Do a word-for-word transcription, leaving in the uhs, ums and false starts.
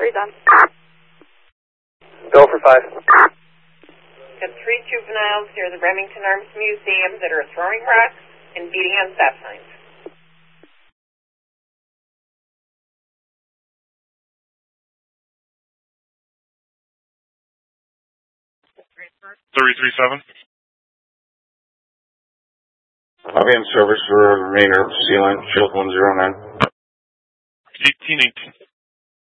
redone. Go for five. Got three juveniles near the Remington Arms Museum that are throwing rocks and beating on stop signs. three three seven. I'll be in service for the remainder of the sea line, Shield one zero nine. eighteen eighteen.